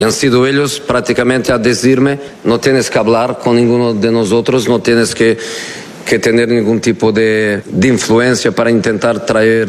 Han sido ellos prácticamente a decirme, no tienes que hablar con ninguno de nosotros, no tienes que tener ningún tipo de influencia para intentar traer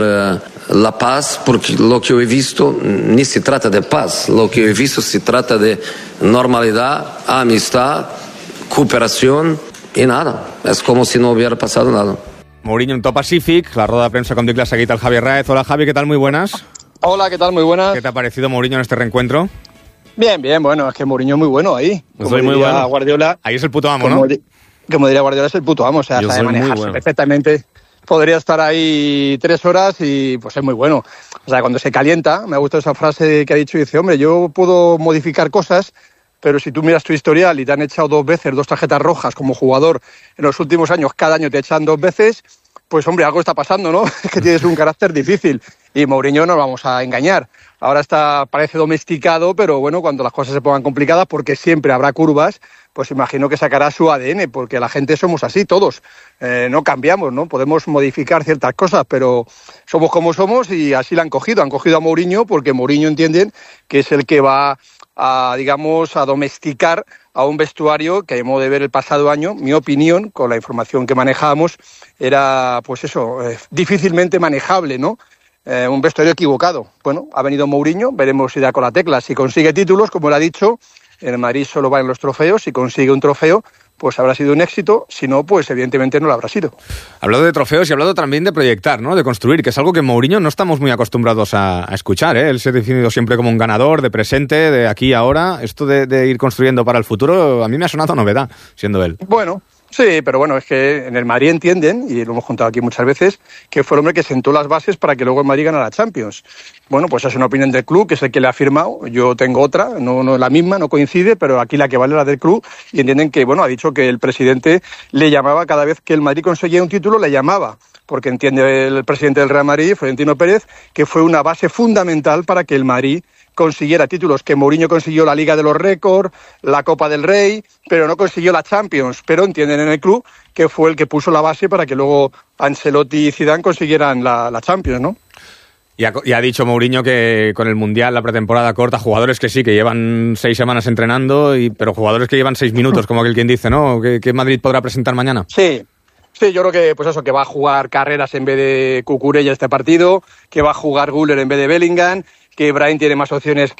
la paz, porque lo que yo he visto ni se trata de paz, lo que yo he visto se trata de normalidad, amistad, cooperación y nada. Es como si no hubiera pasado nada. Mourinho en To Pacific, la rueda de prensa con Dick la seguita al Javier Raez. Hola Javi, ¿qué tal? Muy buenas. Hola, ¿qué tal? Muy buenas. ¿Qué te ha parecido Mourinho en este reencuentro? Bien, bueno, es que Mourinho es muy bueno ahí. Pues soy muy bueno. Guardiola, ahí es el puto amo, ¿no? Como diría Guardiola, es el puto amo, o sea, sabe manejarse perfectamente. Podría estar ahí 3 horas y pues es muy bueno. O sea, cuando se calienta, me ha gustado esa frase que ha dicho, dice, hombre, yo puedo modificar cosas, pero si tú miras tu historial y te han echado 2 veces 2 tarjetas rojas como jugador en los últimos años, cada año te echan 2 veces, pues hombre, algo está pasando, ¿no? Es que tienes un carácter difícil. Y Mourinho no lo vamos a engañar. Ahora parece domesticado, pero bueno, cuando las cosas se pongan complicadas, porque siempre habrá curvas, pues imagino que sacará su ADN, porque la gente somos así, todos. No cambiamos, ¿no? Podemos modificar ciertas cosas, pero somos como somos y así la han cogido. Han cogido a Mourinho porque Mourinho entienden que es el que va a domesticar a un vestuario que, a modo de ver el pasado año, mi opinión, con la información que manejábamos, era, pues eso, difícilmente manejable, ¿no? Un vestuario equivocado. Bueno, ha venido Mourinho, veremos si da con la tecla. Si consigue títulos, como él ha dicho, en el Madrid solo va en los trofeos. Si consigue un trofeo, pues habrá sido un éxito. Si no, pues evidentemente no lo habrá sido. Hablado de trofeos y hablado también de proyectar, ¿no? De construir, que es algo que Mourinho no estamos muy acostumbrados a escuchar, ¿eh? Él se ha definido siempre como un ganador, de presente, de aquí y ahora. Esto de ir construyendo para el futuro, a mí me ha sonado novedad, siendo él. Bueno, sí, pero bueno, es que en el Madrid entienden, y lo hemos contado aquí muchas veces, que fue el hombre que sentó las bases para que luego el Madrid ganara la Champions. Bueno, pues es una opinión del club, que es el que le ha firmado. Yo tengo otra, no la misma, no coincide, pero aquí la que vale es la del club, y entienden que, bueno, ha dicho que el presidente le llamaba cada vez que el Madrid conseguía un título, le llamaba, porque entiende el presidente del Real Madrid, Florentino Pérez, que fue una base fundamental para que el Madrid consiguiera títulos, que Mourinho consiguió la Liga de los Récords, la Copa del Rey, pero no consiguió la Champions. Pero entienden en el club que fue el que puso la base para que luego Ancelotti y Zidane consiguieran la Champions, ¿no? Y ha dicho Mourinho que con el Mundial, la pretemporada corta, jugadores que sí, que llevan 6 semanas entrenando, pero jugadores que llevan 6 minutos, como aquel quien dice, ¿no? ¿Qué Madrid podrá presentar mañana? Sí, yo creo que pues eso, que va a jugar Carreras en vez de Cucurella este partido, que va a jugar Güler en vez de Bellingham, que Brahim tiene más opciones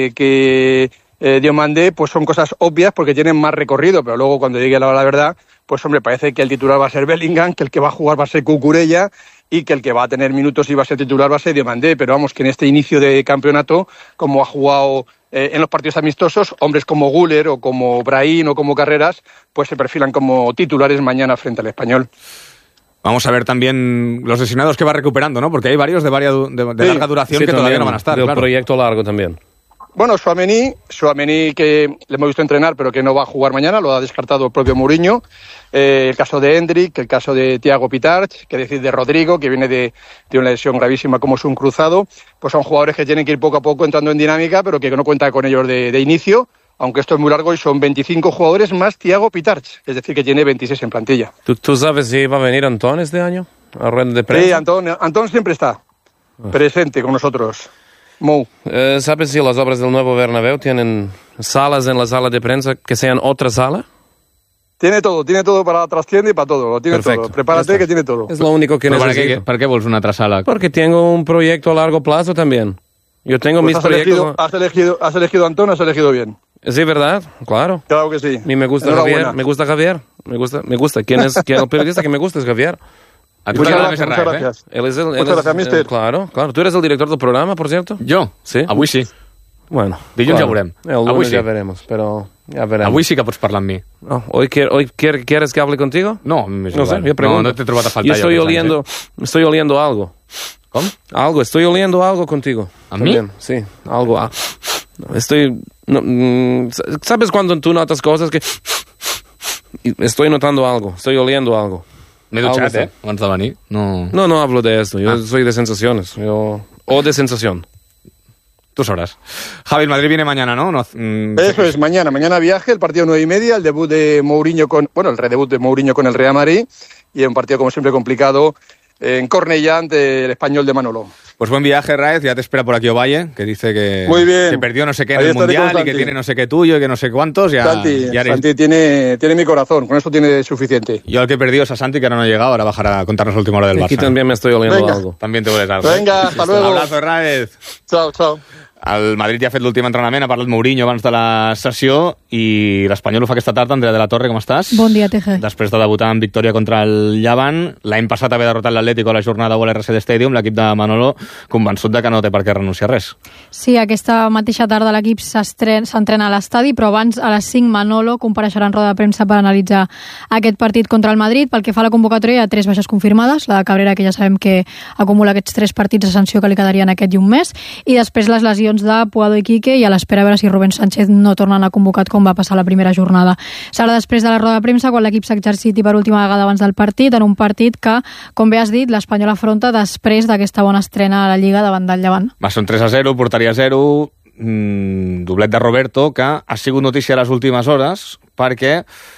que Diomandé, pues son cosas obvias porque tienen más recorrido, pero luego cuando llegue la hora de la verdad, pues hombre, parece que el titular va a ser Bellingham, que el que va a jugar va a ser Cucurella y que el que va a tener minutos y va a ser titular va a ser Diomandé, pero vamos, que en este inicio de campeonato, como ha jugado en los partidos amistosos, hombres como Güler o como Brahim o como Carreras, pues se perfilan como titulares mañana frente al Español. Vamos a ver también los lesionados que va recuperando, ¿no? Porque hay varios de larga duración que todavía no van a estar. Del proyecto largo también. Bueno, Tchouaméni que le hemos visto entrenar, pero que no va a jugar mañana, lo ha descartado el propio Mourinho. El caso de Endrick, el caso de Thiago Pitarch, que decir de Rodrigo, que viene de una lesión gravísima como es un cruzado. Pues son jugadores que tienen que ir poco a poco entrando en dinámica, pero que no cuenta con ellos de inicio, aunque esto es muy largo y son 25 jugadores más Thiago Pitarch, es decir, que tiene 26 en plantilla. ¿Tú sabes si va a venir Antón este año a rueda de prensa? Sí, Antón siempre está presente con nosotros. Mou. ¿Sabes si las obras del nuevo Bernabéu tienen salas en la sala de prensa que sean otra sala? Tiene todo para la trascienda y para todo. Lo tiene Perfecto. Todo. Prepárate que tiene todo. Es lo único que necesito. ¿Para qué vuelves una otra sala? Porque tengo un proyecto a largo plazo también. Yo tengo pues mis proyectos. Has elegido a Antón, has elegido bien. Sí, ¿verdad? Claro. Claro que sí. A mí me gusta Javier. Me gusta. ¿Quién es el periodista que me gusta? Es Javier. Muchas gracias. Muchas gracias, mister. Claro. ¿Tú eres el director del programa, por cierto? Jo? Sí. Avui sí. Bueno. Dilluns ja veurem. El lunes Avui sí. ya veremos, pero ya veremos. Avui sí que pots parlar amb mi. No. ¿Hoy quieres que hable contigo? No, no sé, yo pregunto. No t'he trobat a faltar. Yo estoy oliendo algo. ¿Cómo? Estoy oliendo algo contigo. ¿A mí? También. Sí, algo. ¿Sabes cuando tú notas cosas que... Estoy notando algo, estoy oliendo algo. M'he dutxat, abans de venir. No hablo de esto, yo soy de sensaciones. O de sensación. Tú sabrás. Javi, el Madrid viene mañana, ¿no? Eso es, mañana. Mañana viaje, el partido 9:30, el debut de Mourinho el redebut de Mourinho con el Real Madrid, y un partido como siempre complicado en Cornellà ante el Español de Manolo. Pues buen viaje, Raez, ya te espera por aquí Ovalle, que dice que, muy bien, que perdió no sé qué en el Mundial y que tiene no sé qué tuyo y que no sé cuántos. Santi tiene mi corazón, con eso tiene suficiente. Yo el que he perdido es a Santi, que ahora no ha llegado, ahora bajará a contarnos la última hora del Barça. Aquí también me estoy oliendo algo. También te hueles algo. Venga, hasta luego. Un abrazo, Raez. Chao. El Madrid ja ha fet l'últim entrenament, ha parlat Mourinho abans de la sessió i l'Espanyol ho fa aquesta tarda. Andrea de la Torre, com estàs? Bon dia, Teje. Després de debutar en victòria contra el Llevant, l'any passat haver derrotat l'Atlético a la jornada a l'RCD Stadium, l'equip de Manolo convençut de que no té per què renunciar a res. Sí, aquesta mateixa tarda l'equip s'entrena a l'estadi, però abans a les 5 Manolo compareixerà en roda de premsa per analitzar aquest partit contra el Madrid. Pel que fa a la convocatòria, hi ha 3 baixes confirmades, la de Cabrera, que ja sabem que acumula aquests 3 partits de sanció que li quedarien aquest i un mes, i després les lesions de Puado i Quique, i a l'espera a veure si Rubén Sánchez no torna a anar convocat com va passar la primera jornada. Serà després de la roda de premsa quan l'equip s'exerciti per última vegada abans del partit, en un partit que, com bé has dit, l'Espanyol afronta després d'aquesta bona estrena a la Lliga davant del Llevant. Va ser un 3-0, porteria 0, doblet de Roberto, que ha sigut notícia a les últimes hores perquè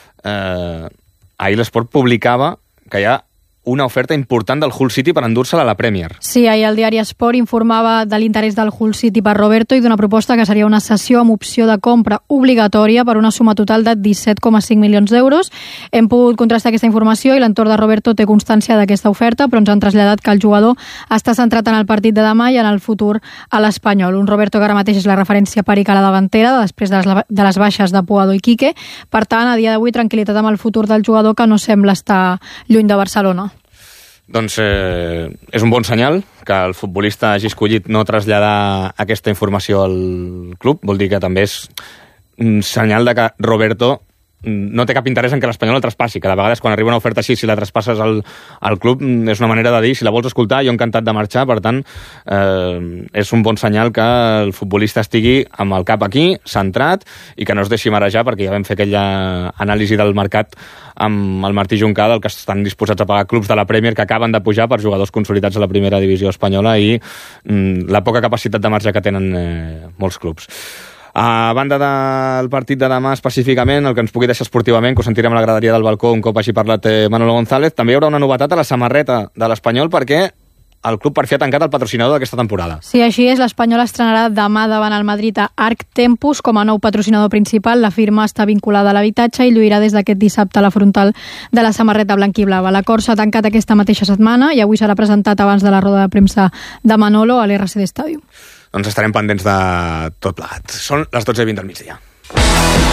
ahir l'Esport publicava que hi ha una oferta important del Hull City per endur-se-la a la Premier. Sí, ahir el diari Sport informava de l'interès del Hull City per Roberto i d'una proposta que seria una cessió amb opció de compra obligatòria per una suma total de 17,5 milions d'euros. Hem pogut contrastar aquesta informació i l'entorn de Roberto té constància d'aquesta oferta, però ens han traslladat que el jugador està centrat en el partit de demà i en el futur a l'Espanyol. Un Roberto que ara mateix és la referència Peric a la davantera després de les baixes de Puado i Quique. Per tant, a dia d'avui, tranquil·litat amb el futur del jugador, que no sembla estar lluny de Barcelona. Doncs és un bon senyal que el futbolista hagi escollit no traslladar aquesta informació al club. Vol dir que també és un senyal de que Roberto no té cap interès en que l'Espanyol el traspassi, que de vegades quan arriba una oferta així, si la traspasses al club, és una manera de dir, si la vols escoltar, jo encantat de marxar. Per tant, és un bon senyal que el futbolista estigui amb el cap aquí, centrat, i que no es deixi marejar, perquè ja vam fer aquella anàlisi del mercat amb el Martí Juncada, el que estan disposats a pagar clubs de la Premier que acaben de pujar per jugadors consolidats a la primera divisió espanyola i la poca capacitat de marge que tenen molts clubs. A banda del partit de demà específicament, el que ens pugui deixar esportivament, que ho sentirem a la graderia del balcó un cop hagi parlat Manolo González, també hi haurà una novetat a la samarreta de l'Espanyol perquè el club per fi ha tancat el patrocinador d'aquesta temporada. Sí, així és. L'Espanyol estrenarà demà davant el Madrid a Arc Tempus com a nou patrocinador principal. La firma està vinculada a l'habitatge i lluirà des d'aquest dissabte a la frontal de la samarreta blanquiblava. L'acord s'ha tancat aquesta mateixa setmana i avui serà presentat abans de la roda de premsa de Manolo a l'RCD Stadium. Doncs estarem pendents de tot plegat. Són les 12:20 del migdia.